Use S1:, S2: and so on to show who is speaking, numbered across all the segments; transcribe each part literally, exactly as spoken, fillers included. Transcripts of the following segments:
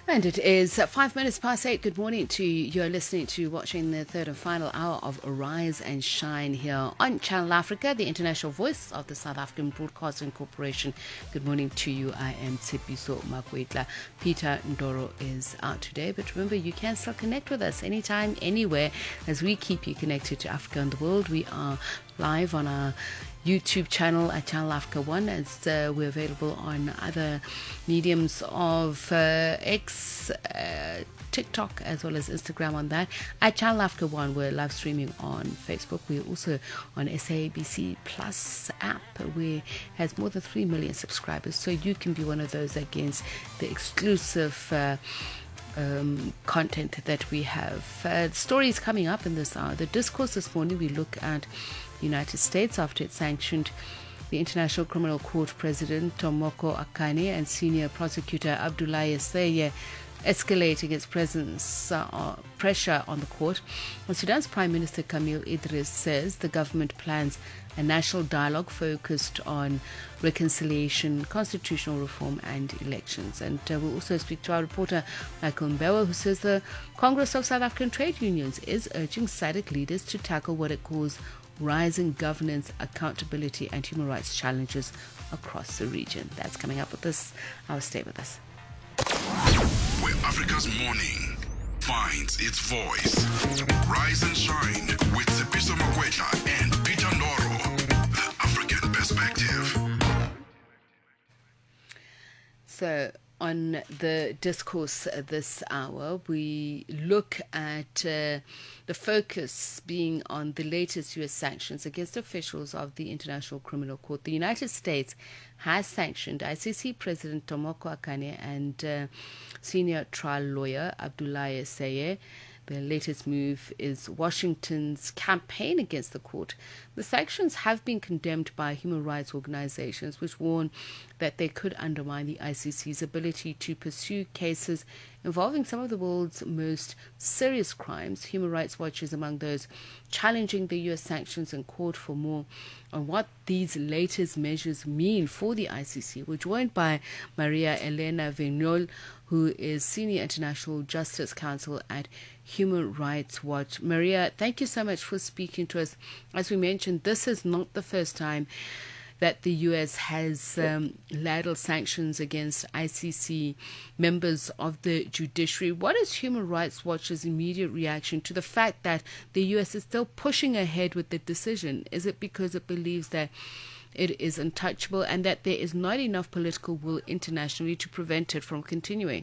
S1: And it is five minutes past eight. Good morning to you. You're listening to, watching the third and final hour of Rise and Shine here on Channel Africa, the international voice of the South African Broadcasting Corporation. Good morning to you. I am Tshepiso Makwetla. Peter Ndoro is out today, but remember, you can still connect with us anytime, anywhere, as we keep you connected to Africa and the world. We are live on our YouTube channel at Channel Africa One, as uh, we're available on other mediums of uh, X, uh, TikTok, as well as Instagram on that. At Channel Africa One, we're live streaming on Facebook. We're also on S A B C Plus app, which has more than three million subscribers. So you can be one of those that gains the exclusive uh, Um, content that we have. Uh, stories coming up in this hour. The discourse this morning, we look at the United States after it sanctioned the International Criminal Court President Tomoko Akane and senior prosecutor Abdoulaye Seye, escalating its presence uh, pressure on the court. And Sudan's Prime Minister Camille Idris says the government plans a national dialogue focused on reconciliation, constitutional reform and elections. And uh, we'll also speak to our reporter Michael Mbewa, who says the Congress of South African Trade Unions is urging S A D C leaders to tackle what it calls rising governance, accountability and human rights challenges across the region. That's coming up with this. I'll stay with us.
S2: Where Africa's morning finds its voice. Rise and Shine with Tshepiso Makwetla and Peter Ndoro. The African Perspective.
S1: So, on the discourse this hour, we look at uh, the focus being on the latest U S sanctions against officials of the International Criminal Court. The United States has sanctioned I C C President Tomoko Akane and uh, senior trial lawyer Abdoulaye Seye. The latest move is Washington's campaign against the court. The sanctions have been condemned by human rights organizations, which warn that they could undermine the I C C's ability to pursue cases involving some of the world's most serious crimes. Human Rights Watch is among those challenging the U S sanctions in court. For more on what these latest measures mean for the I C C, we're joined by Maria Elena Vignol, who is Senior International Justice Counsel at Human Rights Watch. Maria, thank you so much for speaking to us. As we mentioned, this is not the first time that the U S has um, ladled sanctions against I C C members of the judiciary. What is Human Rights Watch's immediate reaction to the fact that the U S is still pushing ahead with the decision? Is it because it believes that it is untouchable and that there is not enough political will internationally to prevent it from continuing?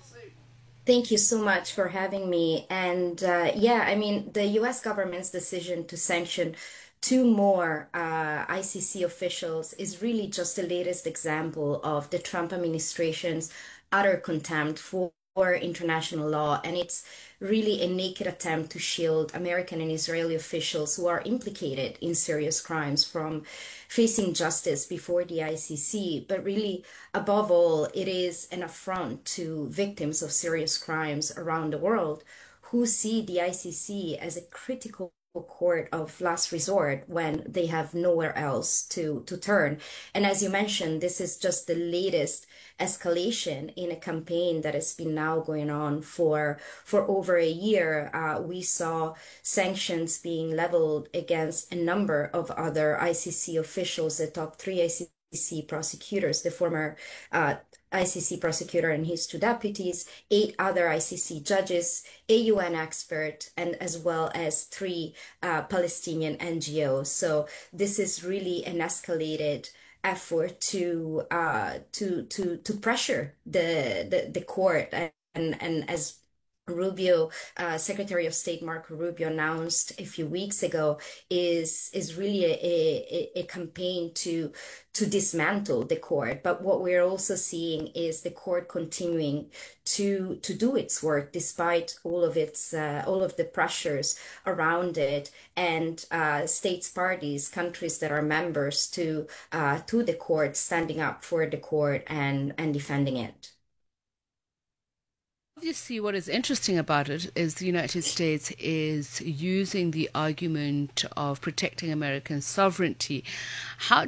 S3: Thank you so much for having me. And uh, yeah, I mean, the U S government's decision to sanction two more uh, I C C officials is really just the latest example of the Trump administration's utter contempt for international law. And it's really a naked attempt to shield American and Israeli officials who are implicated in serious crimes from facing justice before the I C C. But really, above all, it is an affront to victims of serious crimes around the world who see the I C C as a critical court of last resort when they have nowhere else to to turn. And as you mentioned, this is just the latest escalation in a campaign that has been now going on for for over a year. Uh, we saw sanctions being leveled against a number of other I C C officials, the top three I C C prosecutors, the former uh, I C C prosecutor and his two deputies, eight other I C C judges, a U N expert, and as well as three uh, Palestinian N G Os. So this is really an escalated effort to uh, to to to pressure the the, the court, and and as Rubio, uh, Secretary of State Marco Rubio announced a few weeks ago, is is really a, a, a campaign to to dismantle the court. But what we're also seeing is the court continuing to to do its work despite all of its uh, all of the pressures around it, and uh, states parties, countries that are members to uh, to the court, standing up for the court and and defending it.
S1: Obviously, what is interesting about it is the United States is using the argument of protecting American sovereignty. How